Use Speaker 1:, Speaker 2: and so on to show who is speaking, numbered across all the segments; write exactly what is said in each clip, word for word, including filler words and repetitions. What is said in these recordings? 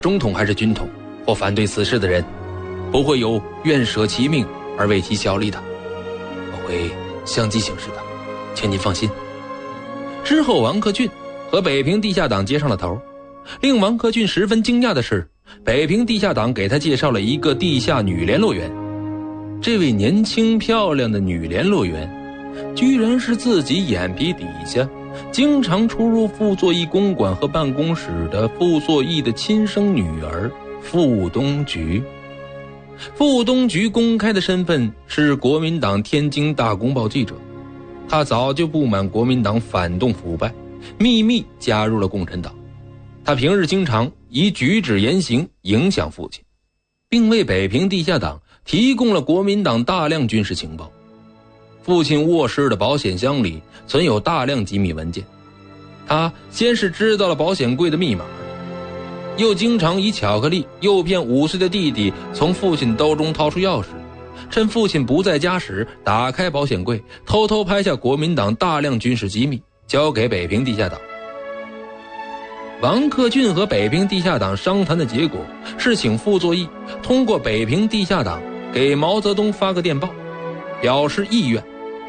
Speaker 1: 中统还是军统或反对此事的人，不会有愿舍其命而为其效力的。我会相机行事的，请您放心。之后王克俊和北平地下党接上了头。令王克俊十分惊讶的是，北平地下党给他介绍了一个地下女联络员。这位年轻漂亮的女联络员，居然是自己眼皮底下经常出入傅作义公馆和办公室的傅作义的亲生女儿傅东菊。傅东菊公开的身份是国民党天津大公报记者，他早就不满国民党反动腐败，秘密加入了共产党。他平日经常以举止言行影响父亲，并为北平地下党提供了国民党大量军事情报。父亲卧室的保险箱里存有大量机密文件，他先是知道了保险柜的密码，又经常以巧克力诱骗五岁的弟弟从父亲兜中掏出钥匙，趁父亲不在家时打开保险柜，偷偷拍下国民党大量军事机密，交给北平地下党。王克俊和北平地下党商谈的结果是请傅作义通过北平地下党给毛泽东发个电报，表示意愿。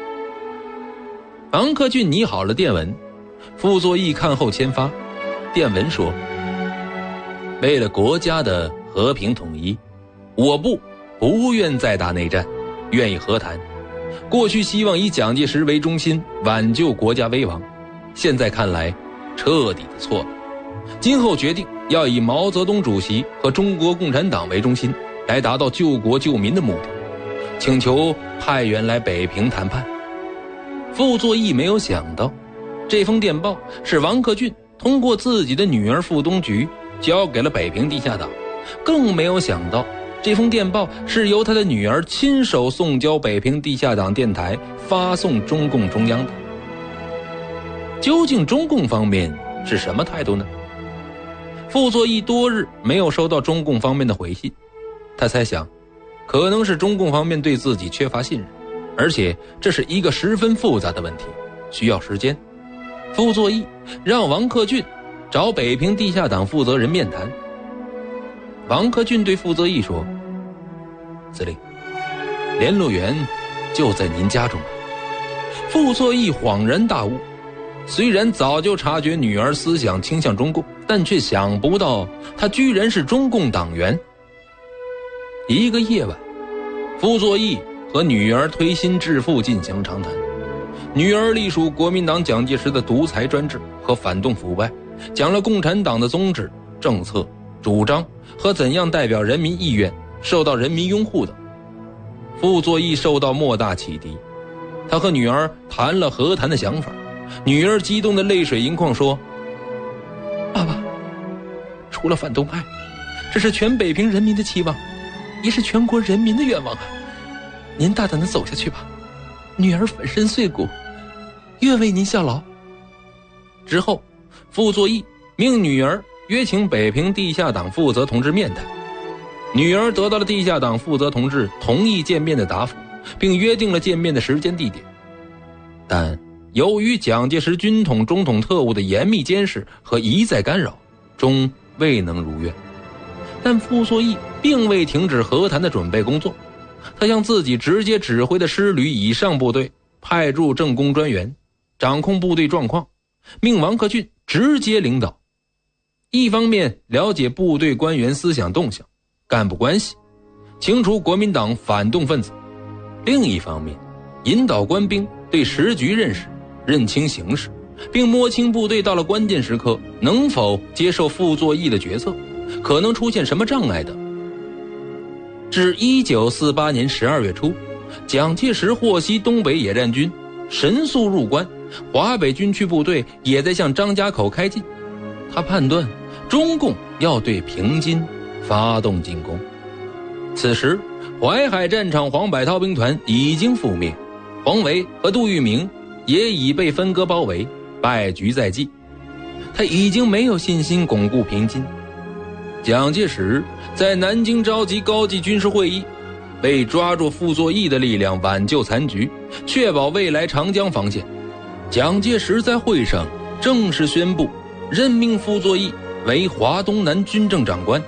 Speaker 1: 王克俊拟好了电文，傅作义看后签发。电文说：为了国家的和平统一，我部不愿再打内战，愿意和谈。过去希望以蒋介石为中心挽救国家危亡，现在看来彻底的错了。今后决定要以毛泽东主席和中国共产党为中心，来达到救国救民的目的，请求派员来北平谈判。傅作义没有想到，这封电报是王克俊通过自己的女儿傅东菊交给了北平地下党，更没有想到这封电报是由他的女儿亲手送交北平地下党电台，发送中共中央的。究竟中共方面是什么态度呢？傅作义多日没有收到中共方面的回信，他猜想可能是中共方面对自己缺乏信任，而且这是一个十分复杂的问题，需要时间。傅作义让王克俊找北平地下党负责人面谈。王克俊对傅作义说：司令，联络员就在您家中。傅作义恍然大悟，虽然早就察觉女儿思想倾向中共，但却想不到她居然是中共党员。一个夜晚，傅作义和女儿推心置腹进行长谈。女儿隶属国民党蒋介石的独裁专制和反动腐败，讲了共产党的宗旨、政策、主张和怎样代表人民意愿，受到人民拥护的。傅作义受到莫大启迪，他和女儿谈了和谈的想法。女儿激动的泪水盈眶说：爸爸，除了反动派，这是全北平人民的期望，也是全国人民的愿望啊！您大胆地走下去吧，女儿粉身碎骨，愿为您效劳。之后，傅作义命女儿约请北平地下党负责同志面谈。女儿得到了地下党负责同志同意见面的答复，并约定了见面的时间地点。但由于蒋介石军统中统特务的严密监视和一再干扰，终未能如愿。但傅作义并未停止和谈的准备工作，他向自己直接指挥的师旅以上部队派驻政工专员，掌控部队状况，命王克俊直接领导。一方面了解部队官员思想动向、干部关系，清除国民党反动分子；另一方面引导官兵对时局认识，认清形势，并摸清部队到了关键时刻能否接受傅作义的决策，可能出现什么障碍等。至一九四八年十二月初，蒋介石获悉东北野战军神速入关，华北军区部队也在向张家口开进，他判断中共要对平津发动进攻。此时淮海战场黄百韬兵团已经覆灭，黄维和杜聿明也已被分割包围，败局在即。他已经没有信心巩固平津。蒋介石在南京召集高级军事会议，为抓住傅作义的力量挽救残局，确保未来长江防线。蒋介石在会上正式宣布任命傅作义为华东南军政长官。